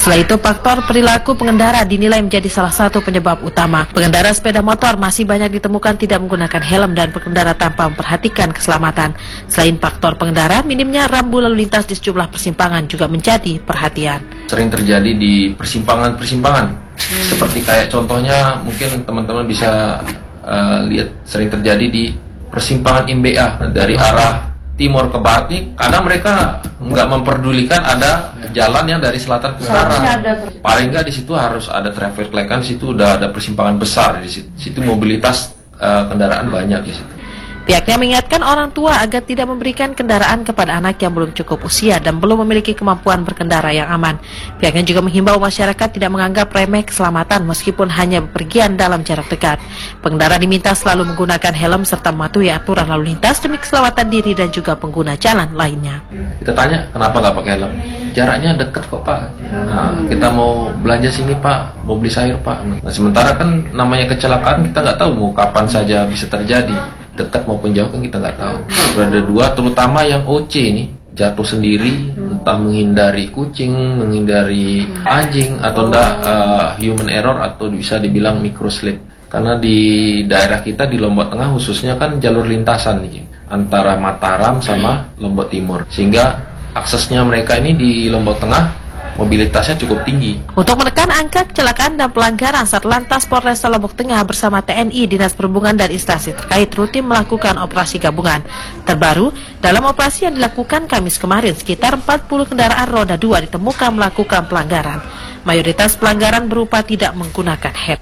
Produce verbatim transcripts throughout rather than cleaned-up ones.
Selain itu, faktor perilaku pengendara dinilai menjadi salah satu penyebab utama. Pengendara sepeda motor masih banyak ditemukan tidak menggunakan helm dan berkendara tanpa memperhatikan keselamatan. Selain faktor pengendara, minimnya rambu lalu lintas di sejumlah persimpangan juga menjadi perhatian. Sering terjadi di persimpangan-persimpangan, hmm. seperti kayak contohnya mungkin teman-teman bisa uh, lihat sering terjadi di persimpangan M B A dari arah timur ke barat. Karena mereka nggak memperdulikan ada jalan yang dari selatan ke utara. Paling nggak di situ harus ada traffic light, kan situ udah ada persimpangan besar di situ. Situ mobilitas uh, kendaraan banyak di situ. Pihaknya mengingatkan orang tua agar tidak memberikan kendaraan kepada anak yang belum cukup usia dan belum memiliki kemampuan berkendara yang aman. Pihaknya juga menghimbau masyarakat tidak menganggap remeh keselamatan meskipun hanya bepergian dalam jarak dekat. Pengendara diminta selalu menggunakan helm serta mematuhi aturan lalu lintas demi keselamatan diri dan juga pengguna jalan lainnya. Kita tanya, kenapa nggak pakai helm? Jaraknya dekat kok Pak. Nah, kita mau belanja sini Pak, mau beli sayur Pak. Nah, sementara kan namanya kecelakaan kita nggak tahu mau kapan saja bisa terjadi. Dekat maupun jauh kan kita nggak tahu. Ada dua, terutama yang O C ini jatuh sendiri, entah menghindari kucing, menghindari anjing, atau enggak uh, human error atau bisa dibilang microslip. Karena di daerah kita di Lombok Tengah khususnya kan jalur lintasan nih, antara Mataram sama Lombok Timur, sehingga aksesnya mereka ini di Lombok Tengah mobilitasnya cukup tinggi. Untuk menekan angka kecelakaan dan pelanggaran, Satlantas Polresta Lombok Tengah bersama T N I, Dinas Perhubungan dan instansi terkait rutin melakukan operasi gabungan. Terbaru, dalam operasi yang dilakukan Kamis kemarin, sekitar empat puluh kendaraan roda dua ditemukan melakukan pelanggaran. Mayoritas pelanggaran berupa tidak menggunakan helm.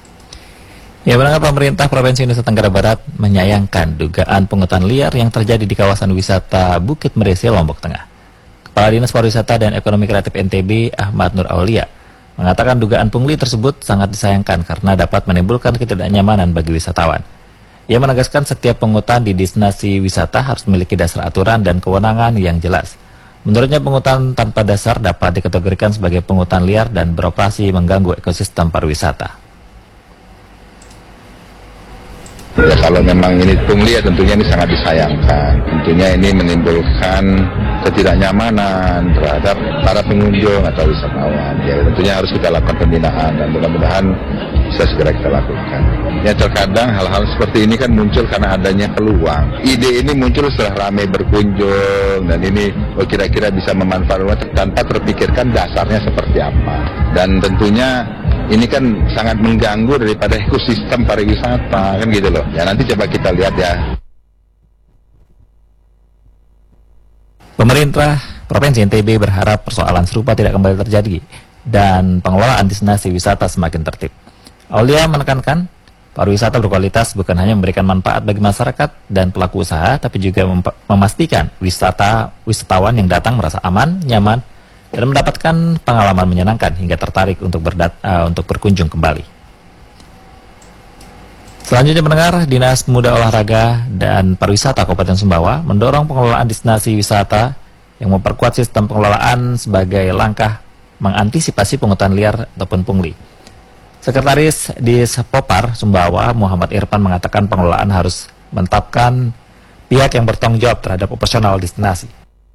Ya, berangkat pemerintah Provinsi Nusa Tenggara Barat menyayangkan dugaan pungutan liar yang terjadi di kawasan wisata Bukit Meresi, Lombok Tengah. Kepala Dinas Pariwisata dan Ekonomi Kreatif N T B, Ahmad Nur Aulia, mengatakan dugaan pungli tersebut sangat disayangkan karena dapat menimbulkan ketidaknyamanan bagi wisatawan. Ia menegaskan setiap pungutan di destinasi wisata harus memiliki dasar aturan dan kewenangan yang jelas. Menurutnya, pungutan tanpa dasar dapat dikategorikan sebagai pungutan liar dan beroperasi mengganggu ekosistem pariwisata. Ya, kalau memang ini pungli ya tentunya ini sangat disayangkan. Tentunya ini menimbulkan ketidaknyamanan terhadap para pengunjung atau wisatawan. Ya, tentunya harus kita lakukan pembinaan dan mudah-mudahan bisa segera kita lakukan. Ya, terkadang hal-hal seperti ini kan muncul karena adanya peluang. Ide ini muncul setelah ramai berkunjung dan ini oh, kira-kira bisa memanfaatkan tanpa terpikirkan dasarnya seperti apa. Dan tentunya ini kan sangat mengganggu daripada ekosistem pariwisata, kan gitu loh. Ya, nanti coba kita lihat ya. Pemerintah Provinsi N T B berharap persoalan serupa tidak kembali terjadi dan pengelolaan destinasi wisata semakin tertib. Aulia menekankan, pariwisata berkualitas bukan hanya memberikan manfaat bagi masyarakat dan pelaku usaha, tapi juga mem memastikan wisata wisatawan yang datang merasa aman, nyaman, dan mendapatkan pengalaman menyenangkan hingga tertarik untuk berdat uh, untuk berkunjung kembali. Selanjutnya mendengar, Dinas Pemuda Olahraga dan Pariwisata Kabupaten Sumbawa mendorong pengelolaan destinasi wisata yang memperkuat sistem pengelolaan sebagai langkah mengantisipasi pungutan liar ataupun pungli. Sekretaris Dispopar Sumbawa Muhammad Irfan mengatakan pengelolaan harus menetapkan pihak yang bertanggung jawab terhadap operasional destinasi.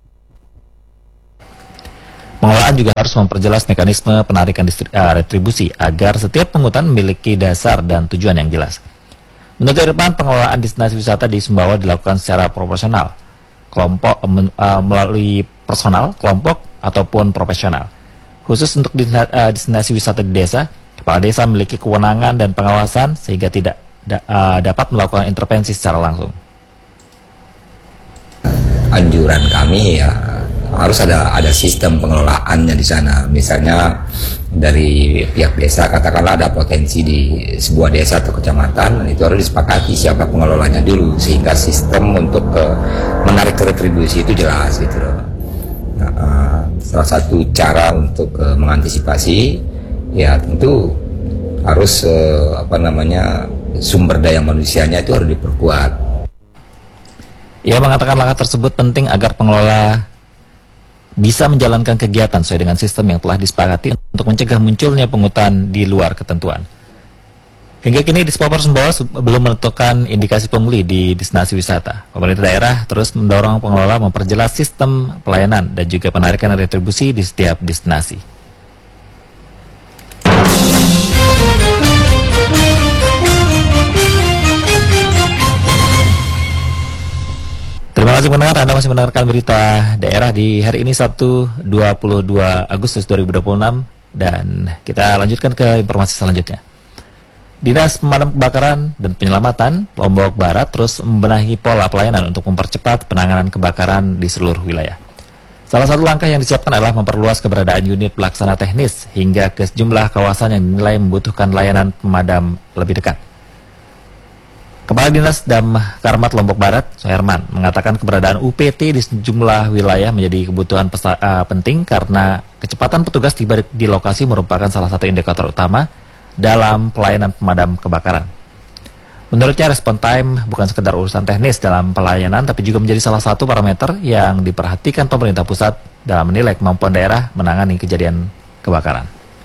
Pengelolaan juga harus memperjelas mekanisme penarikan retribusi agar setiap pungutan memiliki dasar dan tujuan yang jelas. Menurut Irfan, pengelolaan destinasi wisata di Sumbawa dilakukan secara proporsional, kelompok uh, melalui personal, kelompok ataupun profesional. Khusus untuk destinasi wisata di desa, kepala desa memiliki kewenangan dan pengawasan sehingga tidak da, uh, dapat melakukan intervensi secara langsung. Anjuran kami ya harus ada ada sistem pengelolaannya di sana. Misalnya dari pihak desa, katakanlah ada potensi di sebuah desa atau kecamatan, itu harus disepakati siapa pengelolanya dulu sehingga sistem untuk uh, menarik retribusi itu jelas gitu loh. Nah, uh, salah satu cara untuk uh, mengantisipasi ya tentu harus uh, apa namanya sumber daya manusianya itu harus diperkuat. Ia mengatakan langkah tersebut penting agar pengelola bisa menjalankan kegiatan sesuai dengan sistem yang telah disepakati untuk mencegah munculnya pungutan di luar ketentuan. Hingga kini Dispopar Sumbawa belum menentukan indikasi pungli di destinasi wisata. Pemerintah daerah terus mendorong pengelola memperjelas sistem pelayanan dan juga penarikan retribusi di setiap destinasi. masih mendengarkan berita daerah di hari ini Sabtu dua puluh dua Agustus dua ribu dua puluh enam dan kita lanjutkan ke informasi selanjutnya. Dinas Pemadam Kebakaran dan Penyelamatan Lombok Barat terus membenahi pola pelayanan untuk mempercepat penanganan kebakaran di seluruh wilayah. Salah satu langkah yang disiapkan adalah memperluas keberadaan unit pelaksana teknis hingga ke sejumlah kawasan yang dinilai membutuhkan layanan pemadam lebih dekat. Kepala Dinas Damkarmat Lombok Barat, Soherman, mengatakan keberadaan U P T di sejumlah wilayah menjadi kebutuhan pesa, uh, penting karena kecepatan petugas tiba di lokasi merupakan salah satu indikator utama dalam pelayanan pemadam kebakaran. Menurutnya, respon time bukan sekedar urusan teknis dalam pelayanan, tapi juga menjadi salah satu parameter yang diperhatikan pemerintah pusat dalam menilai kemampuan daerah menangani kejadian kebakaran.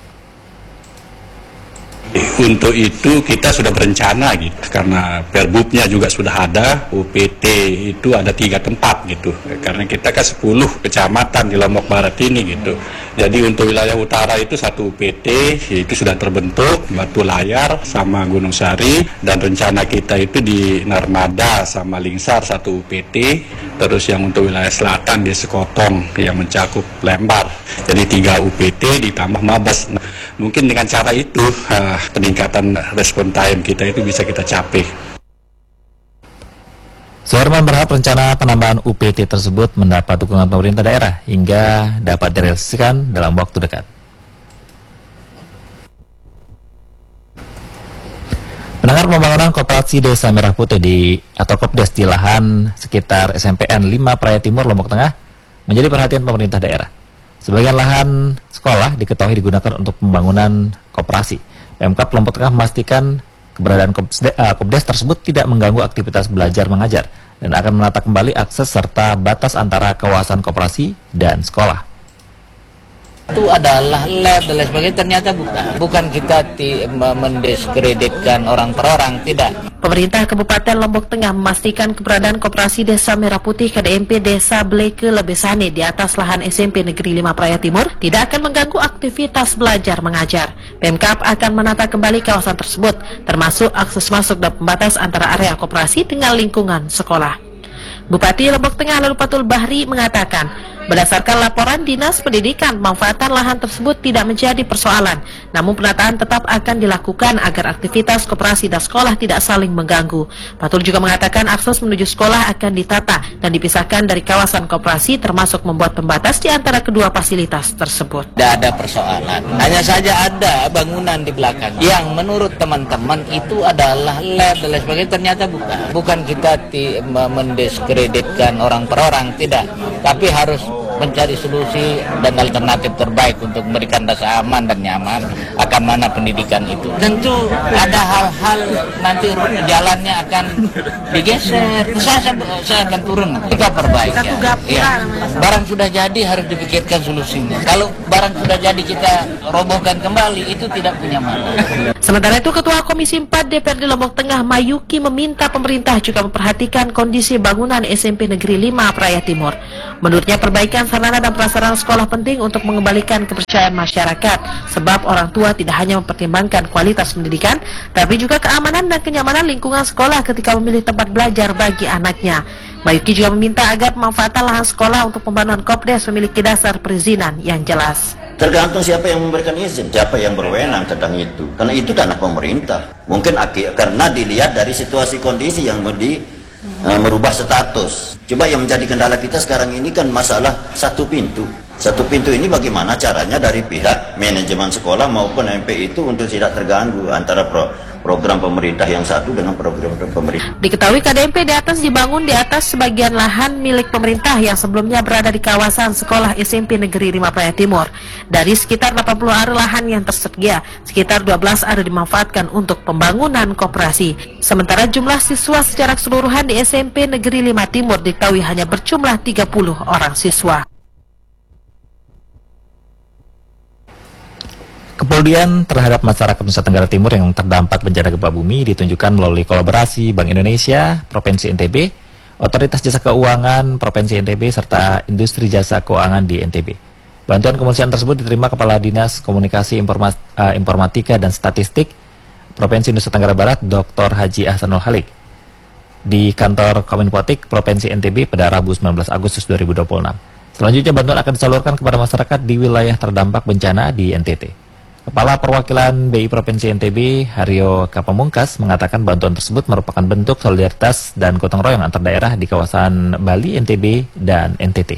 Untuk itu kita sudah berencana gitu, karena perbubnya juga sudah ada, U P T itu ada tiga tempat gitu, karena kita kan sepuluh kecamatan di Lombok Barat ini gitu. Jadi untuk wilayah utara itu satu U P T, itu sudah terbentuk, Batu Layar sama Gunung Sari, dan rencana kita itu di Narmada sama Lingsar satu U P T, terus yang untuk wilayah selatan di Sekotong yang mencakup Lembar. Jadi tiga U P T ditambah Mabes. Nah, mungkin dengan cara itu uh, peningkatan respon time kita itu bisa kita capai. Soherman berharap rencana penambahan U P T tersebut mendapat dukungan pemerintah daerah hingga dapat direalisasikan dalam waktu dekat. Pendengar, pembangunan koperasi Desa Merah Putih di atau Kopdes di lahan sekitar S M P N lima Praia Timur Lombok Tengah menjadi perhatian pemerintah daerah. Sebagian lahan sekolah diketahui digunakan untuk pembangunan koperasi. Pemkab Lombok Tengah memastikan keberadaan Kopdes tersebut tidak mengganggu aktivitas belajar mengajar dan akan menata kembali akses serta batas antara kawasan koperasi dan sekolah. Itu adalah lab dan lain sebagainya, ternyata bukan. Bukan kita ti, mendiskreditkan orang per orang, tidak. Pemerintah Kabupaten Lombok Tengah memastikan keberadaan Koperasi Desa Merah Putih K D M P Desa Bleke Lebesane di atas lahan S M P Negeri lima Praia Timur tidak akan mengganggu aktivitas belajar mengajar. Pemkab akan menata kembali kawasan tersebut, termasuk akses masuk dan pembatas antara area koperasi dengan lingkungan sekolah. Bupati Lombok Tengah Lalupatul Bahri mengatakan, berdasarkan laporan Dinas Pendidikan, pemanfaatan lahan tersebut tidak menjadi persoalan, namun penataan tetap akan dilakukan agar aktivitas koperasi dan sekolah tidak saling mengganggu. Patul juga mengatakan akses menuju sekolah akan ditata dan dipisahkan dari kawasan koperasi, termasuk membuat pembatas di antara kedua fasilitas tersebut. Tidak ada persoalan, hanya saja ada bangunan di belakang yang menurut teman-teman itu adalah lab dan lain sebagainya, ternyata bukan. Bukan kita ti, mendiskreditkan orang per orang, tidak, tapi harus mencari solusi dan alternatif terbaik untuk memberikan rasa aman dan nyaman akan mana pendidikan itu. Tentu ada hal-hal nanti jalannya akan digeser, saya, saya akan turun, kita perbaiki. Ya. Barang sudah jadi harus dipikirkan solusinya. Kalau barang sudah jadi kita robohkan kembali, itu tidak punya makna. Sementara itu, Ketua Komisi empat D P R D Lombok Tengah Mayuki meminta pemerintah juga memperhatikan kondisi bangunan S M P Negeri lima Praia Timur. Menurutnya, perbaikan sarana dan prasarana sekolah penting untuk mengembalikan kepercayaan masyarakat, sebab orang tua tidak hanya mempertimbangkan kualitas pendidikan, tapi juga keamanan dan kenyamanan lingkungan sekolah ketika memilih tempat belajar bagi anaknya. Mayuki juga meminta agar pemanfaatan lahan sekolah untuk pembangunan Kopdes memiliki dasar perizinan yang jelas. Tergantung siapa yang memberikan izin, siapa yang berwenang tentang itu. Karena itu dana pemerintah. Mungkin karena dilihat dari situasi kondisi yang di, uh, merubah status. Coba yang menjadi kendala kita sekarang ini kan masalah satu pintu. Satu pintu ini bagaimana caranya dari pihak manajemen sekolah maupun M P itu untuk tidak terganggu antara pro, program pemerintah yang satu dengan program pemerintah. Diketahui K D M P di atas dibangun di atas sebagian lahan milik pemerintah yang sebelumnya berada di kawasan sekolah S M P Negeri lima Praia Timur. Dari sekitar delapan puluh are lahan yang tersedia, sekitar dua belas are dimanfaatkan untuk pembangunan koperasi. Sementara jumlah siswa secara keseluruhan di S M P Negeri lima Timur diketahui hanya berjumlah tiga puluh orang siswa. Kepedulian terhadap masyarakat Nusa Tenggara Timur yang terdampak bencana gempa bumi ditunjukkan melalui kolaborasi Bank Indonesia, Provinsi N T B, Otoritas Jasa Keuangan Provinsi N T B, serta Industri Jasa Keuangan di N T B. Bantuan kemanusiaan tersebut diterima Kepala Dinas Komunikasi Informa uh, Informatika dan Statistik Provinsi Nusa Tenggara Barat, Doktor Haji Ahsanul Halik. di kantor Kominfotik Provinsi N T B pada Rabu sembilan belas Agustus dua ribu dua puluh enam. Selanjutnya bantuan akan disalurkan kepada masyarakat di wilayah terdampak bencana di N T T. Kepala Perwakilan B I Provinsi N T B, Haryo Kapamungkas, mengatakan bantuan tersebut merupakan bentuk solidaritas dan gotong royong antar daerah di kawasan Bali, N T B, dan N T T.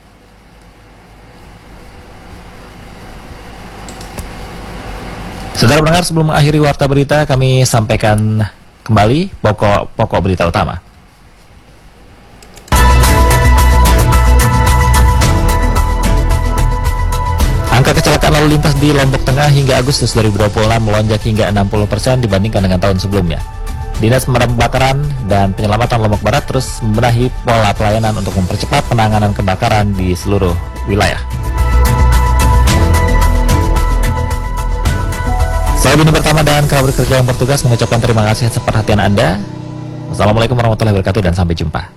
Saudara pendengar, sebelum mengakhiri warta berita, kami sampaikan kembali pokok-pokok berita utama. Angka kecelakaan lalu lintas di Lombok Tengah hingga Agustus dua ribu dua puluh enam melonjak hingga enam puluh persen dibandingkan dengan tahun sebelumnya. Dinas Pemadam Kebakaran dan Penyelamatan Lombok Barat terus membenahi pola pelayanan untuk mempercepat penanganan kebakaran di seluruh wilayah. Saya Bini Pertama dan kerabat kerja yang bertugas mengucapkan terima kasih atas perhatian Anda. Wassalamualaikum warahmatullahi wabarakatuh dan sampai jumpa.